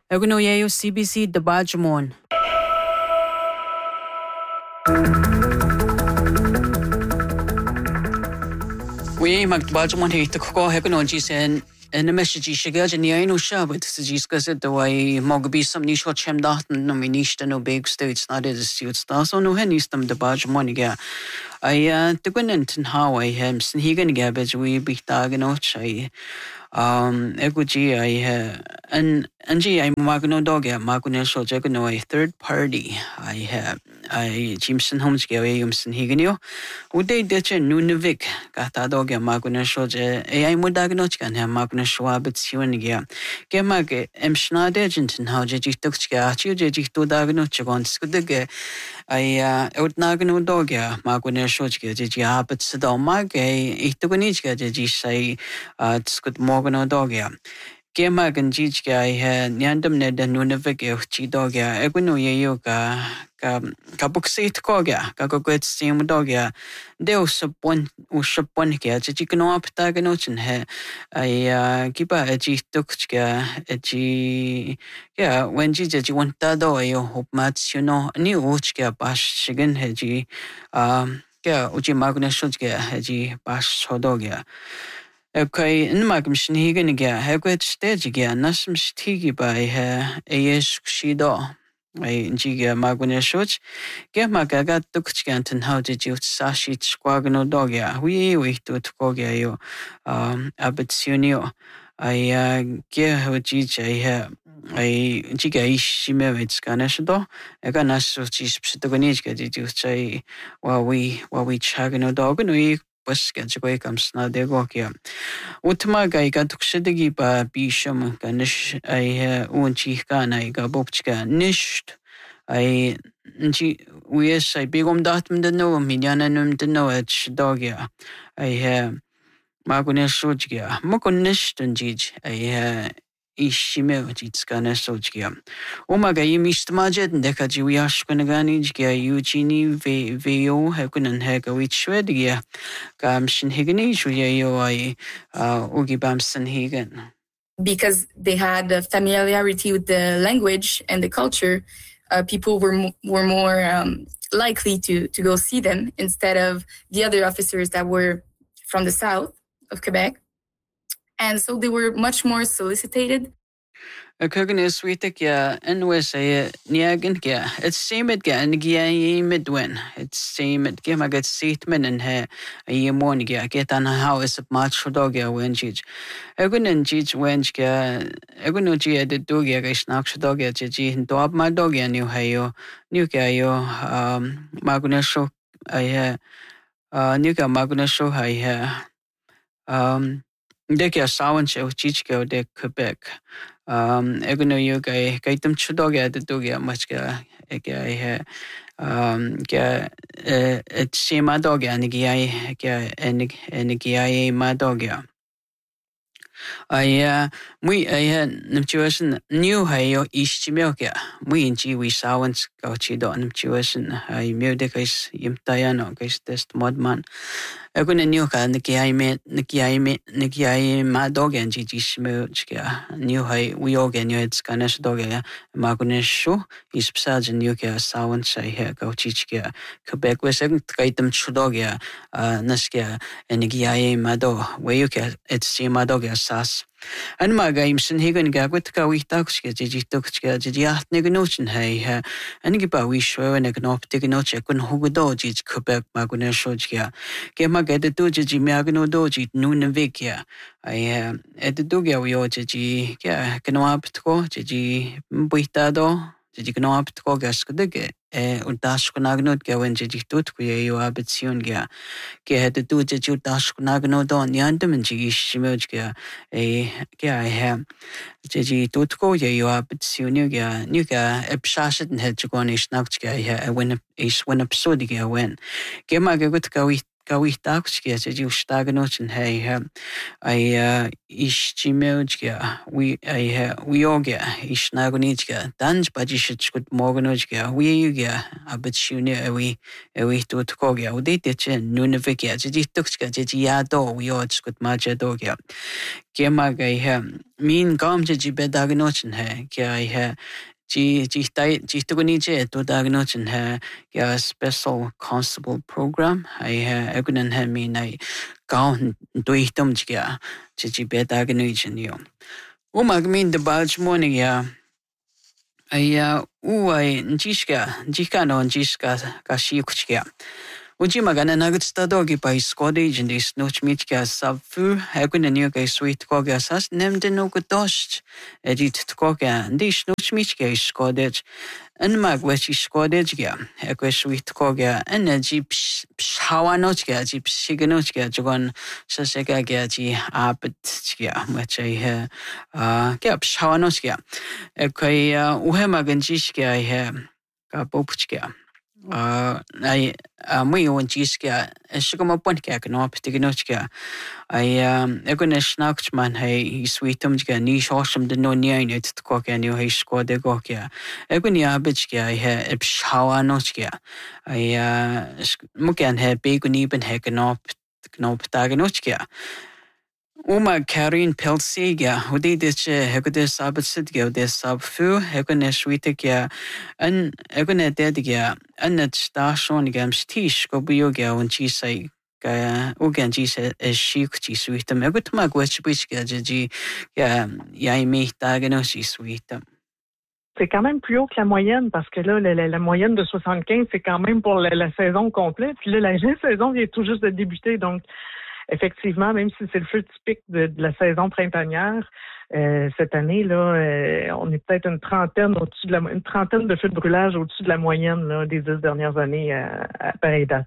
Eguno yeyo CBC Dabajamon. We Magdabajamon hate the Koko Hegonoji said. En de message shiga ni ainu shabut suggests that the way mogbi some nisho chem daten no minishta no big states not is suit star so no henistam the badge money ga I the gunenten how I hem sin higen gabage we be dagen I eguji I and G I magno dog ya magno so jagno a third party I have I Jimson Holmes gawe yumson higenio uday deche nunavik gata dog ya magno so je I mudagno can have magno schwabit siwanigia gemag emschnade agenten how jeji tukska jeji to dagno chagon skudige I outnagno dog ya magno so jeji habit sada mag itugonichga jeji say skut mogno dog ya Kema gan jij ga nyandam ne da nunavik chi dog ya eguno yeyo ka buksit ko ga ka gwet sim dog ya de usapon ga ji kno apta ga no chen he ai kiba ji tuk ga ji ya when ji wanta do yo hop mat no ni uch ga bash shigen he ji ga uji magna shoj ga ji bash chodog ya Okay, in magmshin higan ga hagwet stage ga nasm stigi by AS shido. I jiga magwene shoch. Get magaga tukchganten how did you sashi squagano dogya? We to tkoga yo abitsunio. I get how jij I jiga ishimevits ganashdo. I got naso chis psitogonijka did you say while we chagano dog and we bus gets away comes na de gokia. Utma ga tukshidigi ba bisham ganish I unchi kana ga bobchka nisht I yes I bigom datum the no minyananum the no at dogia I magune sojgia mokon nisht and jij I ishime jitskana sojgia umaga yimist majed dekaji wiashkunagani jgia eugenie veo hekunan hega wit shwedgia gamshin higani shuyayo I ugibamsen higan. Because they had a familiarity with the language and the culture, people were more likely to go see them instead of the other officers that were from the south of Quebec. And so they were much more solicited. Kuganis witik ya NWSA niagan ya it's same it ga ngia midwin it's same it ga magat seatman and he a morning ya get on how is a match dog ya when jij egun and jij when ga egun no ji the dog ya ga snack dog ya ji dob my dog ya new hayo new ga yo maguna show I new ga maguna show I Dek ya sawan che chichke de Quebec. Eguno yo gaitum chudoga de dogia muchka ega et shema doga nigia enigia ma doga. I nimtuation new hayo ishtimiokia. We in G we sawans go chido nimtuation I mudicus yimtayano guys test modman. Egun new ka nikiai ma dog and Gigi Schmuchka. New high we organ it's ganesh dog maguneshu is psaj and new ka sawan say here go chichka. Quebec was second item chudogia naskia and nikiai mado where you can it's madogia sas. And my games and Higan Gagwit Gawi Tuxka, Gigi Tuxka, Gigiat Neganochen, hey, and Giba we show and Egnop Tiganoche, Kun Hugo Gij, Quebec, Maguneshogia. Gema get the Doji Magano Doji, Nunavikia. I at the Dugia we ought Gigi, Canoaptco, Gigi Buitado, Gigi Canoaptco Gaskudige. Udashkunagnot ga when Gigi Tutque, you abitsunga. Get the do Gigi Dashkunagno don Yandam and Gigi Shimojga, I have Gigi Tutco, you abitsunuga, Nuga, Epshashet and Hedgegonish Nachtga, when a psodiga when. Gemaga Gutka gawitagske je ustagnochen ai ishtimeuge we oge ishnagoniga danj bajishchut morganoge we abetune we to koge udite nunavike je tukska je yado we odskut majadoge kemaga min gamje je bedagnochen kya जी तो नीचे तो दागनोचन है या special constable program है एगुनन है मी नहीं गाँव दो इतम जिया जी बेदागनोचन यो वो मगमीन द बाज मोर्निंग या वो जिसका नॉन जिसका का शी कुछ क्या Uji magana nagsta dogi by Scottish and this noch mitja subfu, Hagunania gay sweet cogasas, named the no good dost, edit coga, and this noch mitja Scottish, and magwechi Scottish ya, Equa sweet coga, and a jeep shawanochga, jeep siganochga, Jogon Sasagaji, Abetja, which I hear, Gap shawanochga, Equa Uhemaganjishka, I hear, Gabopuchka. I muy on jiska shigama ponka no ptignochka I egona snachtman he sweetumga ni shosham de no nyanet tkoka ni he skode gokia egoni abitska he pshawanochka I mukan he begoni ben he knop tagnochka Uma Karin Pelsiga, who did it, Hegodes Abbasidga, des Sabfu, Hegone Sweetiga, and Egone Dediga, and that Starshon Gams Tish, Gobuyoga, when she say, Ugan Gisa, as she could sweetum, a good mug, which G, Yaimi Daganosi sweetum. C'est quand même plus haut que la moyenne parce que là, la moyenne de 75, c'est quand même pour la saison complète. Puis là, la saison vient tout juste de débuter, donc effectivement, même si c'est le feu typique de la saison printanière, cette année, là, on est peut-être une trentaine de feux de brûlage au-dessus de la moyenne là, des 10 dernières années à pareille date.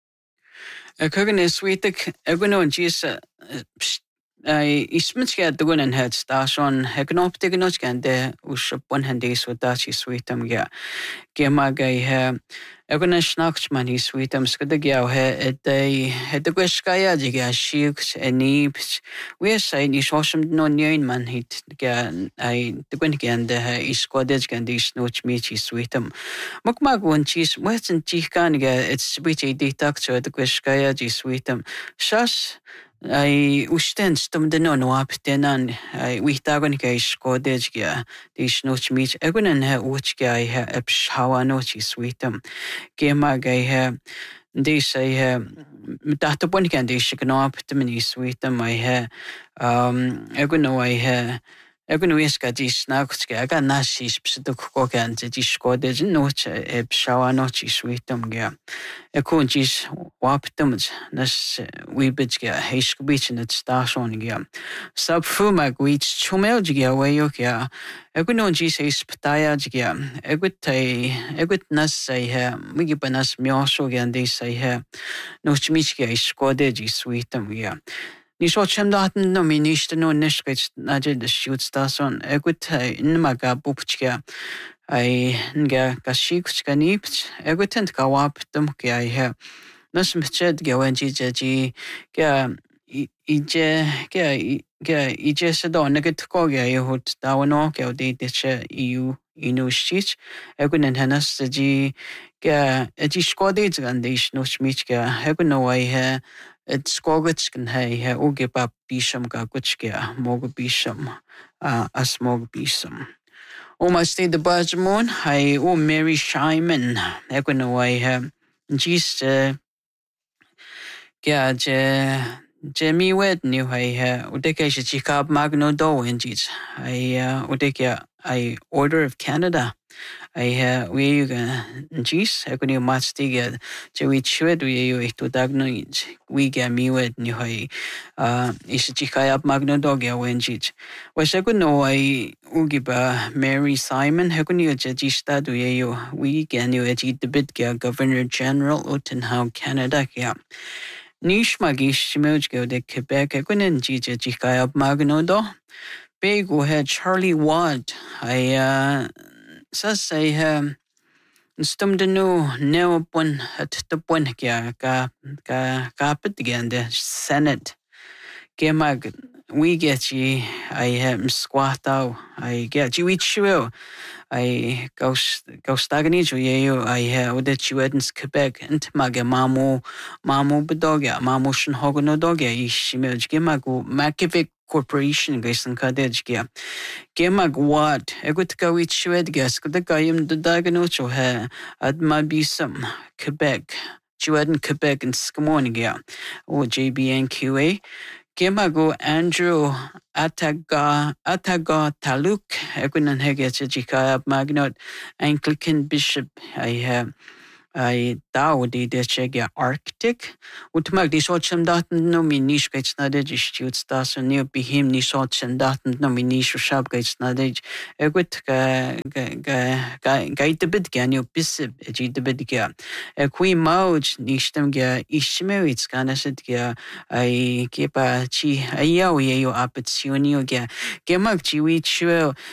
Ismitska dugunan het station hegnoptignotskande ushapon handis udachi sweetum ya gemagai he egona snachtman hi sweetum skadagya he edegweskaya diga shiks enips we say ni shosham no nyen man hit ga I dugunigande he iskodejgande snochmichi sweetum mukmag wonchis wetsen chikanga it's bichi detox edegweskaya di sweetum shas I ustens tum de no aptenan I we tagonika skodejga dis noch mit egunen he uchga he epshawa nochi sweetum gema gai he dis I he databonika dis gnop temini sweetum I he eguno I he Egunuiska dis nachtska aga nasis psidukkogan dis skodej noch epshawa nochi sweetum ga Ekunjis waptumj nas wibijga heiskbichin at stashoniga subfumag wich chumeljiga wayokya Egunonjis eisptayajga egut nas say he migibanas myosogan de say he nochmichga skodej sweetum ga Ni shochem daten no ministe no neskets naje de shootstason egut inmaga bupchga I nga kashikska nipt egutent kawaptum kya he nasmched gawenji ga ije sedo neget kogya yhut dawno ga de EU inushich egunen hanas ji ga skodej gandish nochmichga eguno I he it's Skogutskin he Ugeba Bisham Gaguchkia, Mog Bisham, Asmog Bisham. Almost the Bajmon, I Mary Shyman, Eguno I Gist Jemmy Wed knew I Udeka Chicab Magno Do in Jits. Udeka I Order of Canada. We Gis, Equini Matstiga, Jewi Chud, we to Dagno, we get me with New High, is Chicayab Magno Dogia Wenjit. Was I could know I Ugiba Mary Simon, Hecuni Jagista, we can you eat the Bitga, Governor General, Utenhow, Canada, yeah. Nish Magish Shimojgo de Quebec, Equinin Jija Chicayab Magno Do. Big head Charlie Watt, I says I Stum de no neopon at the Buenkia carpet again the Senate. Gemag we get ye I am squat out. I get you each you. I go stagnate you. I have that you edens Quebec and Maga Mamu Bedoga, Mamushan Hogonodoga, Ishimaj Gemagu, Makivic Corporation, Gason Kadejgia. Gemag what? A good go with Shwed gas, could the Gayam the Daganocho hair, at my be some Quebec, Jueden Quebec and Scamoniga, or JBNQA. Gemago Andrew Ataga Taluk, Egunan Heget Jikaya Magnot, Anglican Bishop, I Daudi de Chega Arctic, Utmag di Sochem Daten no Minish Gates Nadage, Stutes Das and near Behim Ni Sochem Daten no Minish or Shab Gates Nadage, Egut Guide the Bidgan, Bishop, G the Bidga, a Queen Mauj, Nishtem Ga, Ishmerits Ganaset Ga, I keep a chi, a yaw up at Sunio Ga, Gemag Chi,